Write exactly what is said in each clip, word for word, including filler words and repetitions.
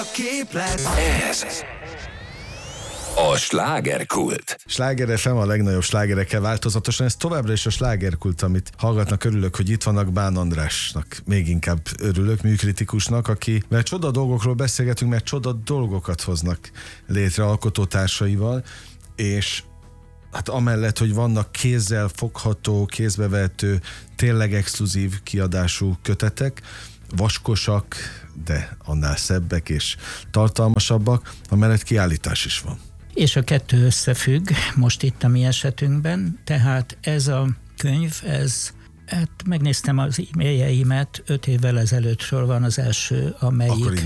Képlet. Ez a slágerkult. Sláger ef em a legnagyobb slágerekkel változatosan. Ez továbbra is a slágerkult, amit hallgatnak. Örülök, hogy itt vannak. Bán Andrásnak még inkább örülök, műkritikusnak, aki, mert csoda dolgokról beszélgetünk, mert csoda dolgokat hoznak létre alkotótársaival, és hát amellett, hogy vannak kézzel fogható, kézbevehető, tényleg exkluzív kiadású kötetek, vaskosak, de annál szebbek és tartalmasabbak, amellett kiállítás is van. És a kettő összefügg most itt a mi esetünkben, tehát ez a könyv, ez, hát megnéztem az e-mailjeimet, öt évvel ezelőttről van az első, amelyik,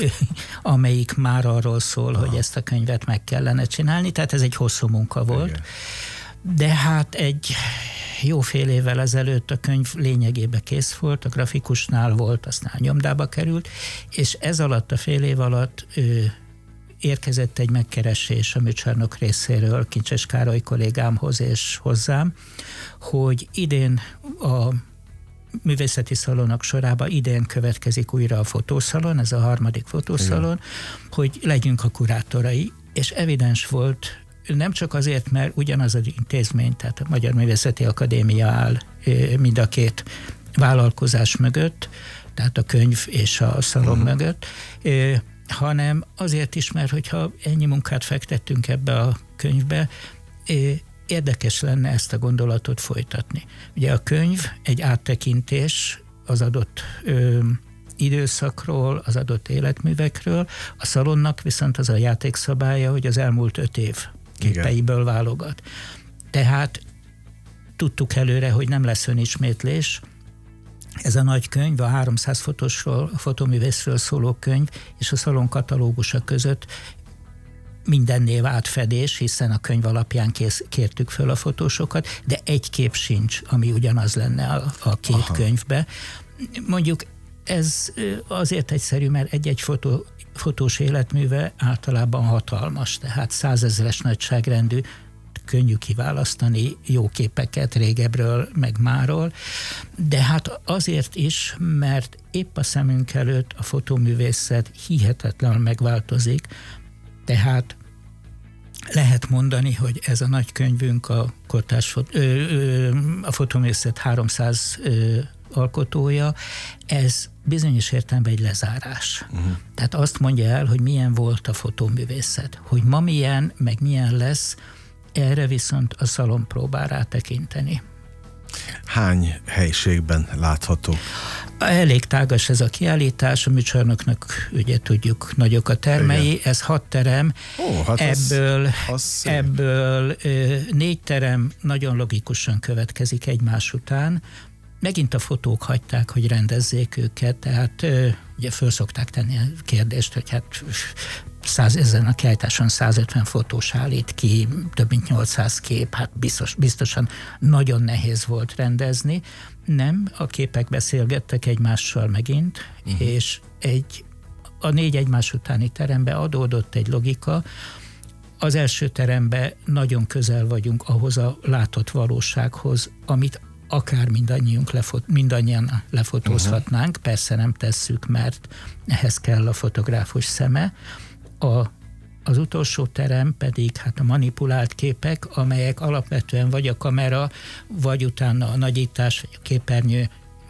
amelyik már arról szól, Aha. hogy ezt a könyvet meg kellene csinálni, tehát ez egy hosszú munka volt. Igen. De hát egy jó fél évvel ezelőtt a könyv lényegében kész volt, a grafikusnál volt, aztán nyomdába került, és ez alatt, a fél év alatt ő, érkezett egy megkeresés a műcsarnok részéről Kincses Károly kollégámhoz és hozzám, hogy idén a művészeti szalonok sorában idén következik újra a fotószalon, ez a harmadik fotószalon, Igen. hogy legyünk a kurátorai, és evidens volt, nem csak azért, mert ugyanaz az intézmény, tehát a Magyar Művészeti Akadémia áll mind a két vállalkozás mögött, tehát a könyv és a szalon uh-huh. mögött, hanem azért is, mert hogyha ennyi munkát fektettünk ebbe a könyvbe, érdekes lenne ezt a gondolatot folytatni. Ugye a könyv egy áttekintés az adott ö, időszakról, az adott életművekről, a szalonnak viszont az a játékszabálya, hogy az elmúlt öt év képeiből válogat. Tehát tudtuk előre, hogy nem lesz önismétlés. Ez a nagy könyv, a háromszáz fotósról, fotóművészről szóló könyv, és a szalon katalógusa között minden név átfedés, hiszen a könyv alapján kész, kértük föl a fotósokat, de egy kép sincs, ami ugyanaz lenne a, a két Aha. könyvbe. Mondjuk ez azért egyszerű, mert egy-egy fotó, fotós életműve általában hatalmas, tehát százezres nagyságrendű, könnyű kiválasztani jó képeket régebről, meg máról, de hát azért is, mert épp a szemünk előtt a fotóművészet hihetetlenül megváltozik, tehát lehet mondani, hogy ez a nagy könyvünk a, kortárs, ö, ö, a fotóművészet háromszáz ö, alkotója, ez bizonyos értelemben egy lezárás. Uh-huh. Tehát azt mondja el, hogy milyen volt a fotóművészet, hogy ma milyen, meg milyen lesz, erre viszont a szalon próbál rátekinteni. Hány helyiségben látható? Elég tágas ez a kiállítás, a műcsarnoknak ugye tudjuk nagyok a termei, Igen. ez hat terem, Ó, hát ebből, az, az ebből ö, négy terem nagyon logikusan következik egymás után. Megint a fotók hagyták, hogy rendezzék őket, tehát ö, ugye föl szokták tenni a kérdést, hogy hát száz, ezen a kiállításon százötven fotós állít ki, több mint nyolcszáz kép, hát biztos, biztosan nagyon nehéz volt rendezni. Nem, a képek beszélgettek egymással megint, uh-huh. és egy, a négy egymás utáni terembe adódott egy logika. Az első teremben nagyon közel vagyunk ahhoz a látott valósághoz, amit akár mindannyiunk lefot, mindannyian lefotózhatnánk, uh-huh. persze nem tesszük, mert ehhez kell a fotográfus szeme. A, az utolsó terem pedig hát a manipulált képek, amelyek alapvetően vagy a kamera, vagy utána a nagyítás, vagy a képernyő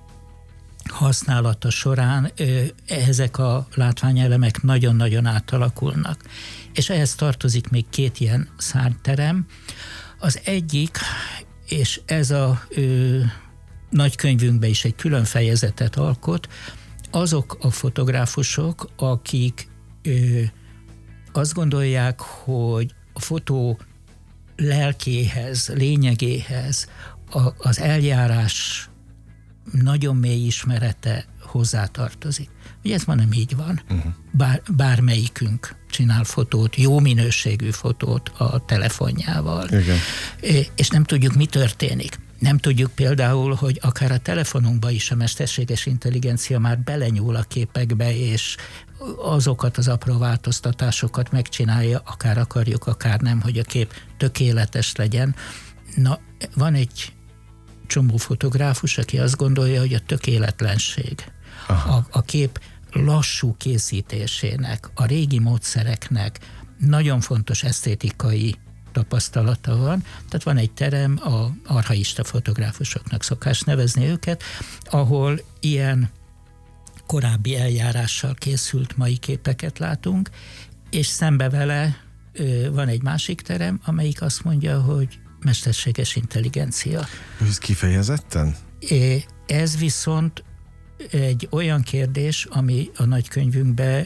használata során ö, ezek a látványelemek nagyon-nagyon átalakulnak. És ehhez tartozik még két ilyen szárnyterem. Az egyik, és ez a ö, nagykönyvünkben is egy külön fejezetet alkot, azok a fotográfusok, akik ö, azt gondolják, hogy a fotó lelkéhez, lényegéhez a, az eljárás nagyon mély ismerete hozzátartozik. Ugye ez ma nem így van. Uh-huh. Bár, bármelyikünk csinál fotót, jó minőségű fotót a telefonjával. Igen. És nem tudjuk, mi történik. Nem tudjuk például, hogy akár a telefonunkba is a mesterséges intelligencia már belenyúl a képekbe, és azokat az apró változtatásokat megcsinálja, akár akarjuk, akár nem, hogy a kép tökéletes legyen. Na, van egy csomó fotográfus, aki azt gondolja, hogy a tökéletlenség, a, a kép lassú készítésének, a régi módszereknek nagyon fontos esztétikai tapasztalata van. Tehát van egy terem, a archaista fotográfusoknak szokás nevezni őket, ahol ilyen korábbi eljárással készült mai képeket látunk, és szembe vele van egy másik terem, amelyik azt mondja, hogy mesterséges intelligencia. Ez kifejezetten? Ez viszont egy olyan kérdés, ami a nagykönyvünkben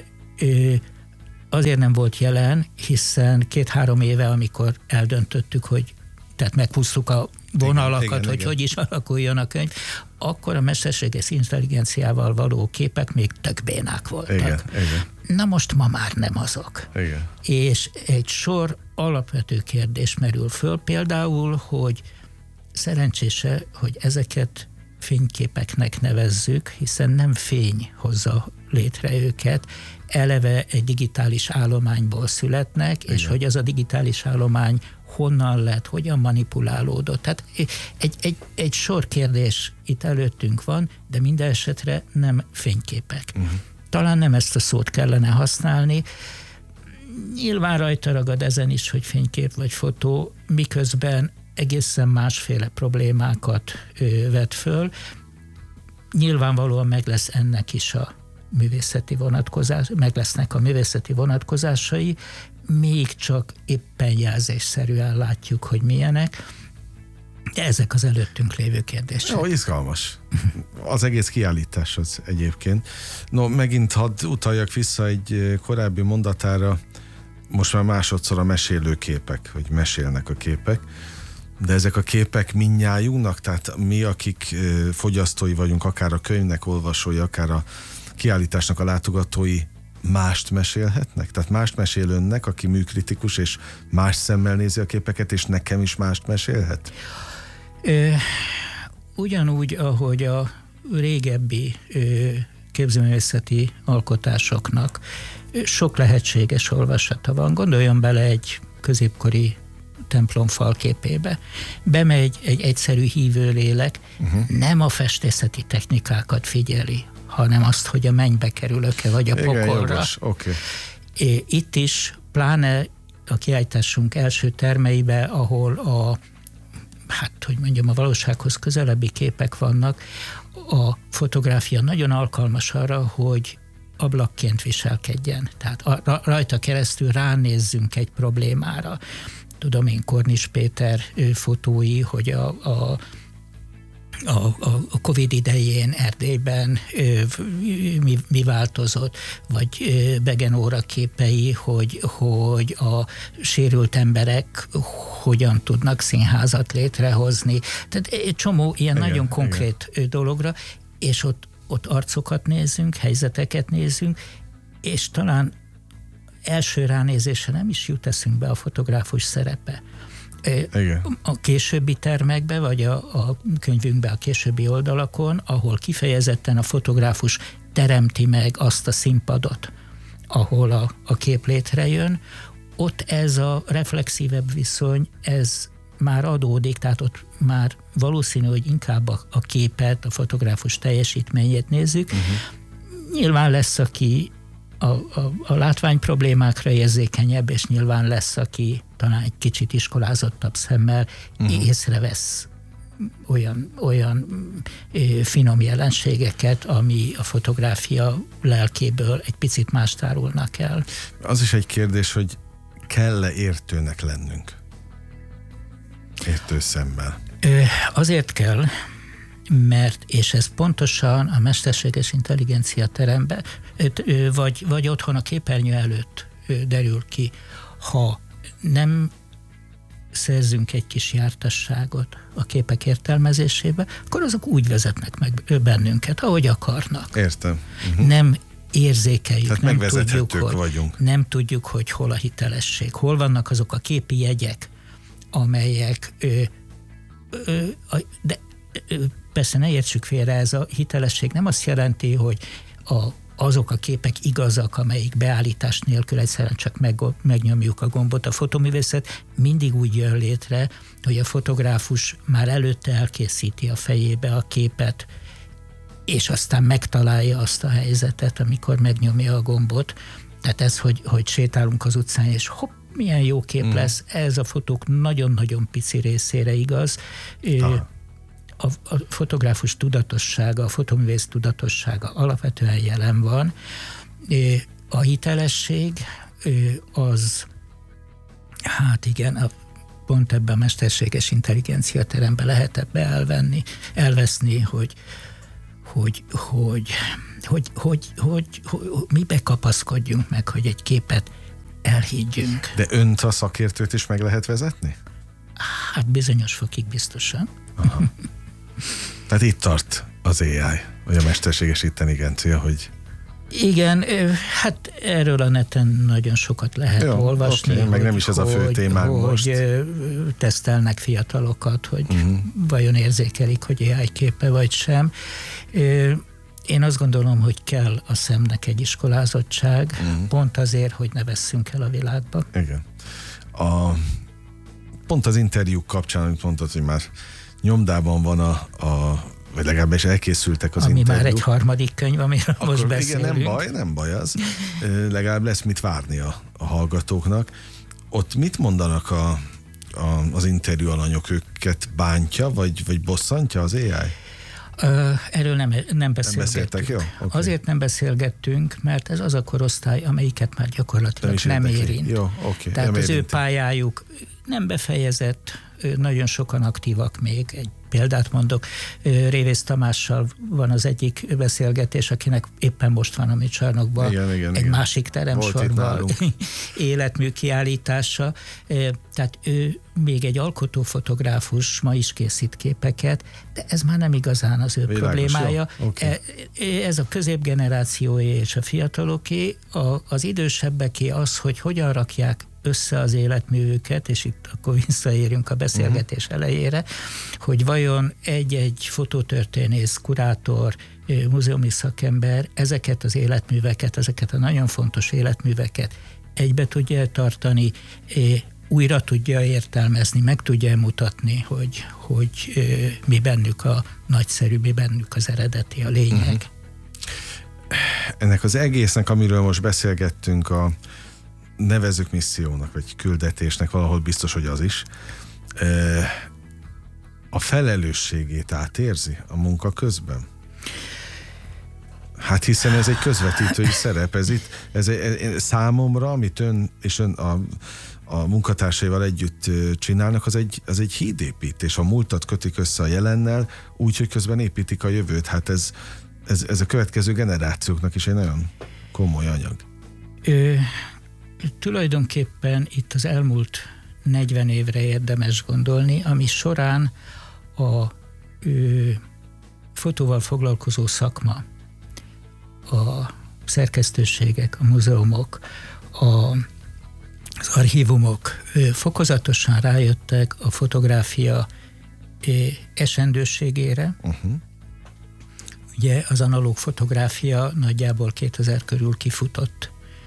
azért nem volt jelen, hiszen két-három éve, amikor eldöntöttük, hogy tehát meghúztuk a vonalakat, igen, igen, hogy igen. hogy is alakuljon a könyv, akkor a mesterséges intelligenciával való képek még tök bénák voltak. Igen, igen. Na most ma már nem azok. Igen. És egy sor alapvető kérdés merül föl, például, hogy szerencsése, hogy ezeket fényképeknek nevezzük, hiszen nem fény hozza létre őket, eleve egy digitális állományból születnek, igen. és hogy az a digitális állomány honnan lett, hogyan manipulálódott. Tehát egy, egy, egy sor kérdés itt előttünk van, de minden esetre nem fényképek. Uh-huh. Talán nem ezt a szót kellene használni. Nyilván rajta ragad ezen is, hogy fénykép vagy fotó, miközben egészen másféle problémákat ö, vet föl. Nyilvánvalóan meg lesz ennek is a művészeti vonatkozás, meg lesznek a művészeti vonatkozásai, még csak éppen jelzésszerűen látjuk, hogy milyenek, de ezek az előttünk lévő kérdések. Jó, izgalmas. Az egész kiállítás az egyébként. No, megint hadd utaljak vissza egy korábbi mondatára, most már másodszor a mesélőképek, hogy mesélnek a képek, de ezek a képek mindnyájunknak, tehát mi, akik fogyasztói vagyunk, akár a könyvnek olvasói, akár a kiállításnak a látogatói, mást mesélhetnek? Tehát mást mesél önnek, aki műkritikus, és más szemmel nézi a képeket, és nekem is mást mesélhet? Ö, ugyanúgy, ahogy a régebbi ö, képzőművészeti alkotásoknak sok lehetséges olvasata van. Gondoljon bele egy középkori templom falképébe. Bemegy egy egyszerű hívőlélek, uh-huh. nem a festészeti technikákat figyeli, hanem azt, hogy a mennybe kerülök-e, vagy a pokolra. Okay. Itt is, pláne a kiállításunk első termeibe, ahol a, hát, hogy mondjam, a valósághoz közelebbi képek vannak, a fotográfia nagyon alkalmas arra, hogy ablakként viselkedjen. Tehát a, rajta keresztül ránézzünk egy problémára. Tudom én, Kornis Péter fotói, hogy a, a A, a, a Covid idején Erdélyben ö, mi, mi változott, vagy ö, Begen óra képei, hogy, hogy a sérült emberek hogyan tudnak színházat létrehozni. Tehát egy csomó ilyen igen, nagyon konkrét igen. dologra, és ott, ott arcokat nézünk, helyzeteket nézünk, és talán első ránézésre nem is jut eszünkbe a fotográfus szerepe. Igen. A későbbi termekbe, vagy a, a könyvünkbe, a későbbi oldalakon, ahol kifejezetten a fotográfus teremti meg azt a színpadot, ahol a, a kép létrejön, ott ez a reflexívebb viszony, ez már adódik, tehát ott már valószínű, hogy inkább a, a képet, a fotográfus teljesítményét nézzük. Uh-huh. Nyilván lesz, aki a, a, a látvány problémákra érzékenyebb, és nyilván lesz, aki talán egy kicsit iskolázottabb szemmel uh-huh. észrevesz olyan, olyan finom jelenségeket, ami a fotográfia lelkéből egy picit más tárulnak el. Az is egy kérdés, hogy kell-e értőnek lennünk? Értő szemmel. Azért kell, mert, és ez pontosan a mesterséges intelligencia teremben, vagy, vagy otthon a képernyő előtt derül ki, ha nem szerzünk egy kis jártasságot a képek értelmezésébe, akkor azok úgy vezetnek meg bennünket, ahogy akarnak. Értem. Uh-huh. Nem érzékeljük, tehát nem tudjuk, hogy, vagyunk. nem tudjuk, hogy hol a hitelesség, hol vannak azok a képi jegyek, amelyek ö, ö, de ö, persze ne értsük félre, ez a hitelesség nem azt jelenti, hogy a azok a képek igazak, amelyik beállítás nélkül egyszerűen csak meg, megnyomjuk a gombot. A fotoművészet mindig úgy jön létre, hogy a fotográfus már előtte elkészíti a fejébe a képet, és aztán megtalálja azt a helyzetet, amikor megnyomja a gombot. Tehát ez, hogy, hogy sétálunk az utcán, és hopp, milyen jó kép mm. lesz, ez a fotók nagyon-nagyon pici részére igaz. Ah. A, a fotográfus tudatossága, a fotoművész tudatossága alapvetően jelen van. A hitelesség az, hát igen, a, pont ebben a mesterséges intelligencia teremben lehet ebbe elvenni, elveszni, hogy Hogy, hogy, hogy, hogy, hogy, hogy mibe kapaszkodjunk meg, hogy egy képet elhiggyünk. De önt a szakértőt is meg lehet vezetni? Hát bizonyos fokig biztosan. Aha. Tehát itt tart az á i, vagy a mesterséges intelligencia, hogy... Igen, hát erről a neten nagyon sokat lehet Jó, olvasni. Okay, meg nem is ez a fő témánk hogy most. Tesztelnek fiatalokat, hogy uh-huh. vajon érzékelik, hogy á i képe vagy sem. Én azt gondolom, hogy kell a szemnek egy iskolázottság, uh-huh. pont azért, hogy ne vesszünk el a világba. Igen. A, pont az interjúk kapcsán, amit mondtad, hogy már nyomdában van a, a vagy legalábbis elkészültek az Ami interjúk. Ami már egy harmadik könyv, amiről Akkor most beszélünk. Igen, nem baj, nem baj az. Legalább lesz mit várni a, a hallgatóknak. Ott mit mondanak a, a, az interjú alanyok? Őket bántja, vagy, vagy bosszantja az á i? Erről nem, nem beszélgettünk. Jó? Okay. Azért nem beszélgettünk, mert ez az a korosztály, amelyiket már gyakorlatilag nem, nem érint. Jó, okay. Tehát nem az érinti. ő pályájuk nem befejezett, nagyon sokan aktívak még. Egy példát mondok, Révész Tamással van az egyik beszélgetés, akinek éppen most van a mi csarnokban igen, igen, egy igen. másik teremsorban életmű kiállítása. Tehát ő még egy alkotófotográfus, ma is készít képeket, de ez már nem igazán az ő Világos, problémája. Okay. Ez a középgenerációé és a fiataloké, az idősebbeké az, hogy hogyan rakják össze az életművüket, és itt akkor visszaérünk a beszélgetés uh-huh. elejére, hogy vajon egy-egy fotótörténész, kurátor, múzeumi szakember ezeket az életműveket, ezeket a nagyon fontos életműveket egybe tudja tartani, újra tudja értelmezni, meg tudja mutatni, hogy, hogy mi bennük a nagyszerű, mi bennük az eredeti, a lényeg. Uh-huh. Ennek az egésznek, amiről most beszélgettünk, a nevezzük missziónak, vagy küldetésnek, valahol biztos, hogy az is, a felelősségét átérzi a munka közben? Hát hiszen ez egy közvetítői szerep, ez itt, ez, ez számomra, amit ön és ön a, a munkatársaival együtt csinálnak, az egy, az egy hídépítés. A múltat kötik össze a jelennel, úgy, hogy közben építik a jövőt. Hát ez, ez, ez a következő generációknak is egy nagyon komoly anyag. Ö, tulajdonképpen itt az elmúlt negyven évre érdemes gondolni, ami során a ö, fotóval foglalkozó szakma, a szerkesztőségek, a múzeumok, a, az archívumok ö, fokozatosan rájöttek a fotográfia ö, esendőségére. Uh-huh. Ugye az analóg fotográfia nagyjából kétezer körül kifutott,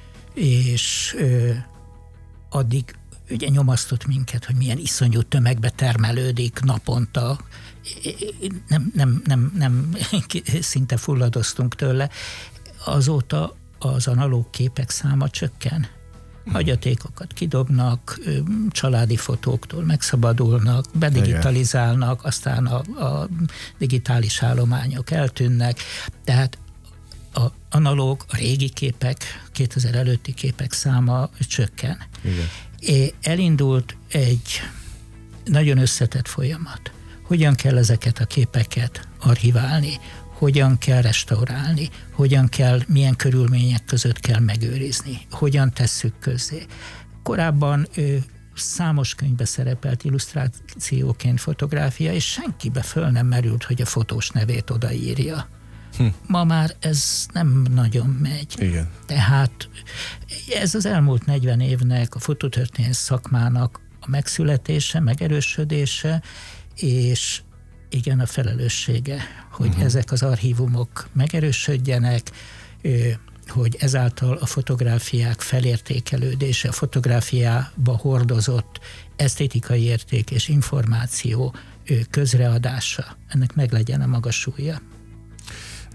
és ö, addig ugye nyomasztott minket, hogy milyen iszonyú tömegbe termelődik naponta. Nem, nem, nem, nem szinte fulladoztunk tőle. Azóta az analóg képek száma csökken. Hagyatékokat kidobnak, családi fotóktól megszabadulnak, bedigitalizálnak, aztán a, a digitális állományok eltűnnek. Tehát a analóg, a régi képek, kétezer előtti képek száma csökken. Igen. É, elindult egy nagyon összetett folyamat. Hogyan kell ezeket a képeket archiválni, hogyan kell restaurálni, hogyan kell, milyen körülmények között kell megőrizni, hogyan tesszük közzé. Korábban ő, számos könyvbe szerepelt illusztrációként fotográfia, és senkibe föl nem merült, hogy a fotós nevét odaírja. Hm. Ma már ez nem nagyon megy. Igen. Tehát ez az elmúlt negyven évnek, a fototörténész szakmának a megszületése, megerősödése, és igen, a felelőssége, hogy uh-huh. ezek az archívumok megerősödjenek, hogy ezáltal a fotográfiák felértékelődése, a fotográfiába hordozott esztétikai érték és információ közreadása, ennek meglegyen a maga súlya.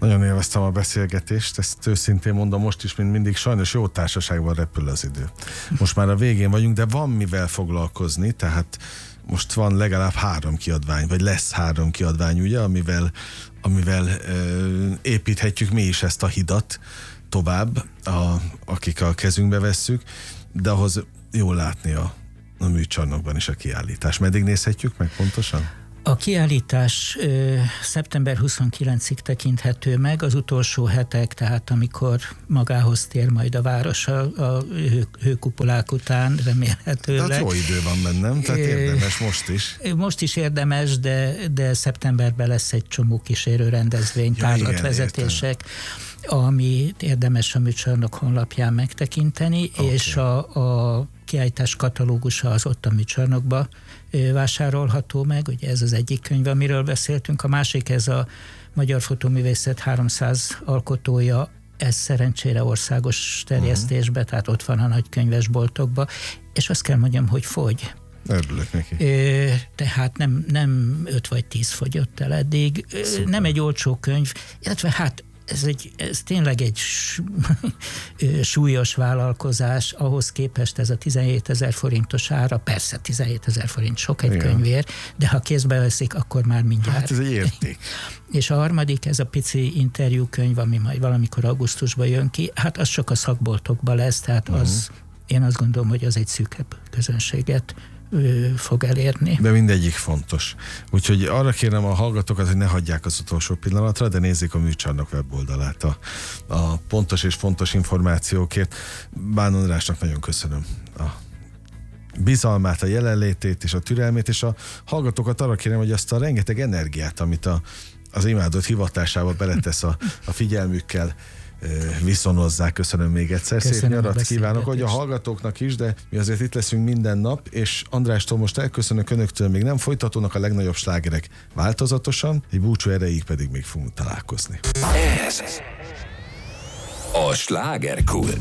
Nagyon élveztem a beszélgetést, ezt őszintén mondom most is, mint mindig, sajnos jó társaságban repül az idő. Most már a végén vagyunk, de van mivel foglalkozni, tehát most van legalább három kiadvány, vagy lesz három kiadvány, ugye, amivel, amivel ö, építhetjük mi is ezt a hidat tovább, a, akik a kezünkbe vesszük, de ahhoz jól látni a, a műcsarnokban is a kiállítás. Meddig nézhetjük meg pontosan? A kiállítás ö, szeptember huszonkilencedikéig tekinthető meg, az utolsó hetek, tehát amikor magához tér majd a város a, a hő, hőkupolák után, remélhetőleg. Tehát jó idő van bennem, tehát érdemes most is. Most is érdemes, de, de szeptemberben lesz egy csomó kísérő rendezvény, ja, tárlatvezetések, ami érdemes a műcsarnok honlapján megtekinteni, okay. És a, a kiállítás katalógusa az ott a műcsarnokba vásárolható meg, ugye ez az egyik könyv, amiről beszéltünk, a másik ez a Magyar Fotóművészet háromszáz alkotója, ez szerencsére országos terjesztésbe, uh-huh. Tehát ott van a nagy könyvesboltokba, és azt kell mondjam, hogy fogy. Örülök neki. Ö, tehát nem, nem öt vagy tíz fogyott el eddig, Szuper. Nem egy olcsó könyv, illetve hát Ez, egy, ez tényleg egy súlyos vállalkozás, ahhoz képest ez a tizenhétezer forintos ára, persze tizenhétezer forint sok egy könyvér, de ha kézbe veszik, akkor már mindjárt. Hát ez egy érték. És a harmadik, ez a pici interjúkönyv, ami majd valamikor augusztusban jön ki, hát az csak a szakboltokban lesz, tehát uh-huh. az, én azt gondolom, hogy az egy szűkebb közönséget fog elérni. De mindegyik fontos. Úgyhogy arra kérem a hallgatókat, hogy ne hagyják az utolsó pillanatra, de nézzék a műcsarnok weboldalát a, a pontos és fontos információkért. Bán Andrásnak nagyon köszönöm a bizalmát, a jelenlétét és a türelmét, és a hallgatókat arra kérem, hogy azt a rengeteg energiát, amit a, az imádott hivatásába beletesz a, a figyelmükkel, viszonozzák. Köszönöm még egyszer. Köszönöm. Szép nyarat kívánok, hogy a hallgatóknak is, de mi azért itt leszünk minden nap, és Andrástól most elköszönök, önöktől még nem, folytatódnak a legnagyobb slágerek változatosan, egy búcsú erejéig pedig még fogunk találkozni. Ez a Slágerkult.